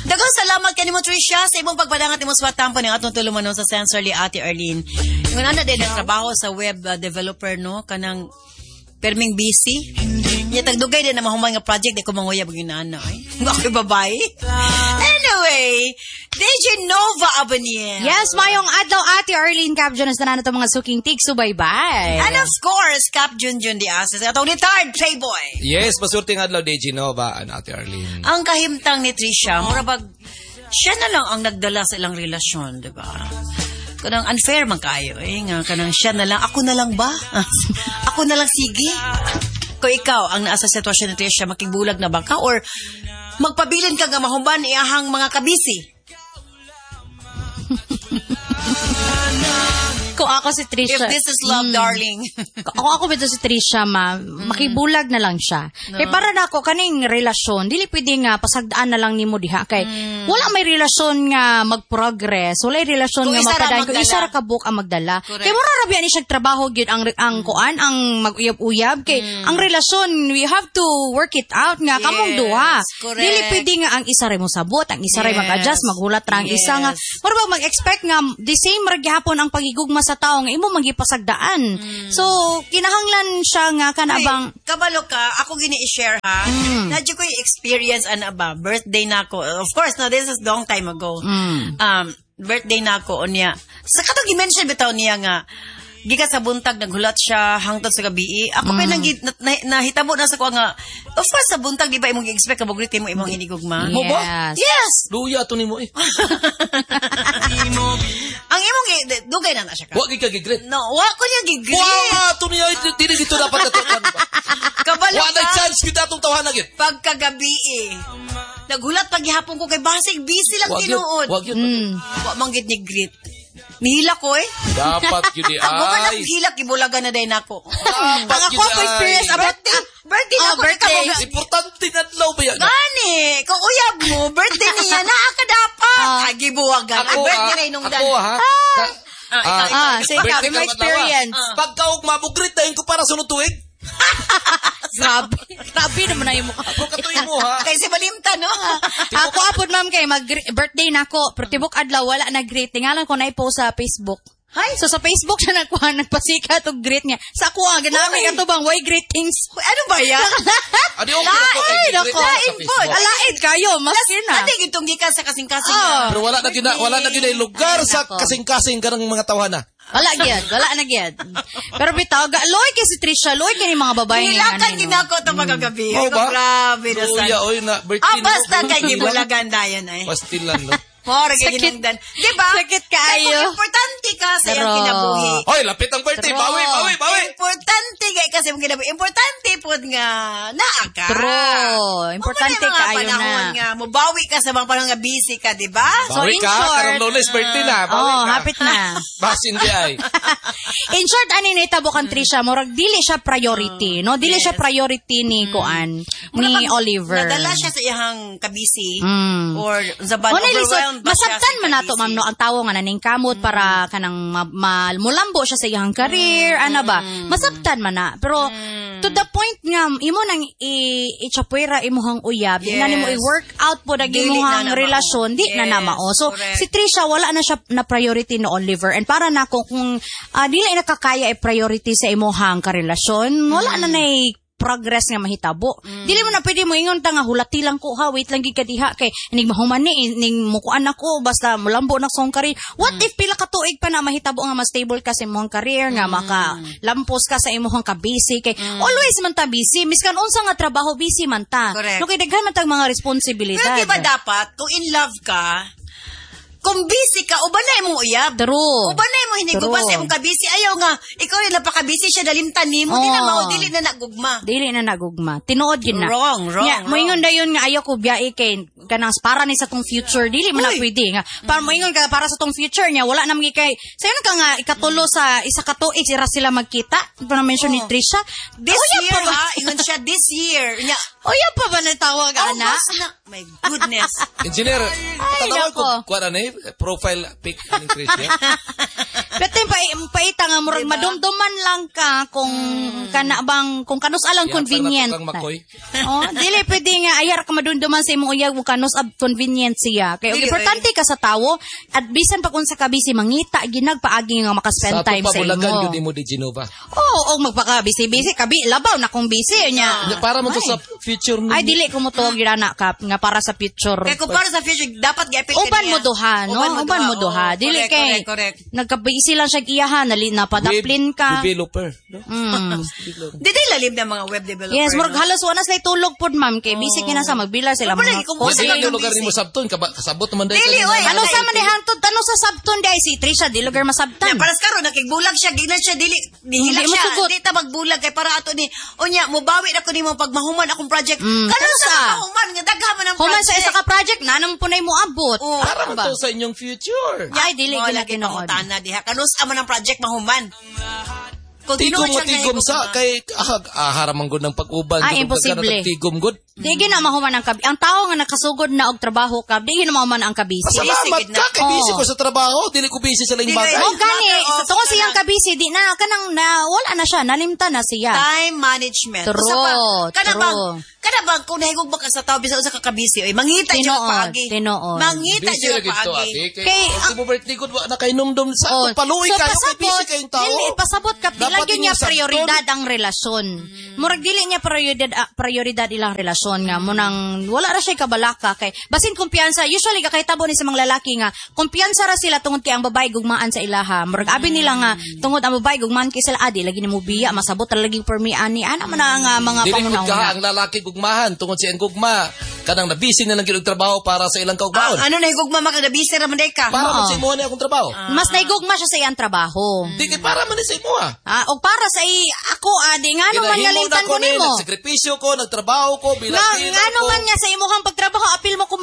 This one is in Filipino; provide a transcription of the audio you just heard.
Daghang salamat kanimo Trisha sa imong pagpadangat imong swatan po ning atong tulumanon sa Sensorly Ate Arlene. Yung ana din nagtrabaho sa web developer no kanang perming busy. Nya tagdugay din na mahumay nga project di ko manguyab gyud na ana ay. Ako'y babae. Anyway, DJ Nova Abaniel. Yes, mayong adlaw Ate Arlene Capjon na tanan nato mga suking tig subaybay. And of course, Cap Junjun di Asas atong retired playboy. Yes, masurting adlaw DJ Nova and Ate Arlene. Ang kahimtang ni Trisha, murabag siya na lang ang nagdala sa ilang relasyon, di ba? Kanang unfair man kayo, nga kanang siya na lang, ako na lang ba? Ako na lang sige. Kung ikaw ang nasa sitwasyon ni Trisha, makigbulag na ba ka? Or magpabilin ka nga mahumban iyahang mga kabisi? Kung ako si Trisha. If this is love, darling. Kung ako bito si Trisha, makibulag na lang siya. No. Kaya para na ako, kaning relasyon, dili pwede nga, pasagdaan na lang ni mo diha. Kay wala may relasyon nga mag-progress. Wala may relasyon nga mapadayon. Kung isa ra ka book ang magdala. Kaya mura rabi ni siya trabaho gyud ang kuan, ang mag-uyab-uyab. Kay ang relasyon, we have to work it out nga, kamong duha. Dili pwede nga ang isa ray mo sabot, ang isa ray mag-adjust, maghulat ra ang isa nga. Mura ba mag-expect nga, the same ra gihapon ang pagigugma sa tao nga imo magipasagdaan. So kinahanglan siya nga kanabang kabalo ka ako gini i-share ha. Nadyo ko yung experience ana ba birthday nako. Of course no, this is long time ago. Birthday nako unya. Sa katong gi-mention bitaw niya nga gikan sa buntag naghulat siya hangtod sa gabi. Ako pa nahitabo na sa ko nga of course sa buntag di ba imong gi-expect ka bugrit mo imong hinigugma? Mo ba? Yes. Luya to nimo eh. Ang imong dugay na siya ka. Wa ka gigret. No, wa ko niya gigret. Wa to niya dili dito dapat atukan ba. Kabalo wa na chance kita atong tawhan gid. Pagkagabi naghulat paghihapon ko kay basig busy lang tinuod. Wa manggid ni grit. Mihila ko eh. Dapat yun Ako ka naghilak, ibulaga na din ako. Ang ako po experience about birthday na ako. Birthday. Importante na law ba yan? Gani, kung uyab mo, birthday niya, ka dapat. Gibuwagan. Birthday na inong Ako ha? Say ka, my experience. Pagkaog mabugrit dahil ko para sunod tuig. Grabe naman na yung mukha. Ako katuloy mo ha. Kasi malimta no. Ako apod ma'am kay mag-birthday na ako. Pero tibok adlaw wala nag-greet. Tingalan ko na i-post sa Facebook. Hi. So sa Facebook siya nagpasika to greet niya. Sa ako ganami ato bang why greetings. Ano ba yan? Adi okay na ko kay Lain alaid kayo maski na. Adi gitong gikan sa kasing-kasing. Pero wala na gina lugar sa kasing-kasing kanang mga tawhana. Wala na gyud. Pero bitaw, loy kay si Trisha, loy kay ni mga babae ni Nilakan ginako to magagabi. Grabe na sa. Luya oy na birthday. Basta kay gibulagan dayon ay. Pastilan no. More kay ginungdan. Diba? Sakit kayo. Importante ka sa iyang kinabuhi. Hoy, lapit ang birthday. Bawi. Importante kay kasi mong kinabuhi. Importante pod nga naa ka. True. Importante kayo na. Nga mubawi ka sa mga panahon nga busy ka, di ba? So in ka, short, karong Lunes birthday na. Bawi ka. Hapit na. Basin di ay. In short, ani nitabo kan Trisha, murag dili siya priority, no? Dili siya priority ni Kuan, ni Oliver. Nadala siya sa iyang kabisi or sa overwhelmed. Masabtan man nato ma'am no ang tawo nga naning kamot para kanang mulambo siya sa iyang career ana ba masabtan man na pero to the point nga imo nang i-chapwera imuhang uyab ingani mo i-work out po dagi imuhang relasyon di na namao so si Trisha wala na siya na priority no Oliver and para nako kung dili nakakaya i-priority sa imuhang karelasyon wala na nay progress nga mahitabo. Dili mo na pwede mo ingon ta nga hulati lang ko ha, wait lang gid ka diha kay ning mahuman ni ning mukuan ako basta mulambo na song career. What if pila ka tuig pa na mahitabo nga mas stable ka sa imong career nga maka lampos ka sa imong ka-busy kay always man ta busy miskan unsa nga trabaho busy man ta. No kay daghan man tag mga responsibilidad. Pero di ba dapat kung in love ka kung busy ka, ubanay mo uyab. True. Ubanay mo hiniguba sa imong ka-busy. Ayaw nga, ikaw rin napaka-busy siya dalimtan ni mo. Dili na nagugma. Dili na nagugma. Tinuod yun na. Wrong. Moingon dayon nga ayaw ko biyae kay kanang para ni sa tong future. Dili man na pwede nga. Para moingon ka para sa tong future niya, wala na kay sayon ka nga ikatulo sa isa ka tuig sila magkita. Ito na mention ni Trisha. This year ha, ingon siya this year. Oya pa ba natawag ana? My goodness. Engineer, patawag ko kuan na profile pic ni Trisha. Pero paita nga murag Diba? madumduman lang ka kung kung kanus alang convenient. Kang makoy. Dili pwede nga ayar ka madumduman sa imong uyag kung kanus convenient siya. Kay Dili, importante ka sa tawo at bisan pa kung sa kabisi mangita ginagpaagi nga maka-spend Sa time sa pabulagan imo. yun mo di Genova. Oo, magpaka-busy kabi labaw na kung busy nya. Para mo to sa future mo. Ay dili ko mo to girana ka nga para sa future. Kaya kung para sa future, dapat gi-appeal ka Uban niya. mo duha, no? Uban mo duha. Oo, Dili kay correct. nagkabisi lang siya iyahan, napadaplin ka. Developer. Dili lalim na mga web developer. Yes, murag no? halos wala sila tulog pod ma'am kay busy kina sa magbilar sila Wala, mga kung Kasi Sige, lang yung lugar busy. ni mo sabton, kasabot naman dahil Dili, oy. Ano sa man hangtod ano sa sabton day si Trisha di lugar masabtan. Ya, paras karon nakigbulag siya, gignan siya dili dihilak Di mo siya. sugot. Di ta magbulag kay para ato ni unya mobawi na ko nimo pag mahuman akong project. Kanon Kanon sa sa? mahuman nga daghaman ang Human project. sa isa ka project na nang punay mo abot. Oo. para mo Ba? to sa inyong future. Ay dili Mo gina lagi tinuod. na diha. Kanus man ang project mahuman. Kung Tigom tinuod mo siya tigom nga, sa kay haramang gud ng pag-uban. Ay, Kung imposible. Tigom gud. Di gina mahuman ang kabi. Ang tao nga nakasugod na og trabaho ka, di gina mahuman ang kabisi. Salamat Sige ka kay busy Oo. ko sa trabaho, dili ko busy sa laing Di bagay. kayo- Mo gani Matter of sa tungod siyang kanang- kabisi di na kanang na wala na siya, nalimta na siya. time management. True, Usa pa, true. Kada bang kung nahigog ba ka sa tao bisan usa ka kabisi, oy mangita jud Tinuod, paagi. tinuod. Mangita Busy jud ra gid to paagi. ate. Kay- Kay mo birthday gud wa na kay numdum sa Oh, paluoy so kayo kay pasabot, busy kayong tao. Dili, pasabot ka, Dapat lagi niya inyong sakton. prioridad ang relasyon. Murag dili niya prioridad ilang relasyon nga. Munang, wala ra siya kabalaka. Kay, basin kumpiyansa, usually kakahitabo ni sa mga lalaki nga, kumpiyansa ra sila tungod kay ang babae gugmaan sa ilaha. Murag abi nila nga, tungod ang babae gugmaan kay sila, adi, lagi ni mo biya, masabot ra lagi permian ni, ana man na nga mga Dili gud ka pangunauna. ang lalaki gugmahan tungod sa iyang gugma. Kanang na busy na lang gyud og trabaho para sa ilang kaugmaon. Ano nahigog mama kada busy ra man day ka. Para man Oo. sa imo ni akong trabaho. Mas naigugma siya sa iyang trabaho. Di kay para man ni sa imo ah. O para sa ako, di nga ano man Kinahimo galintan na ko ko ni nimo. nagsakripisyo ko, nagtrabaho ko bilang Nga ano man nga sa imuhang pagtrabaho, apil mo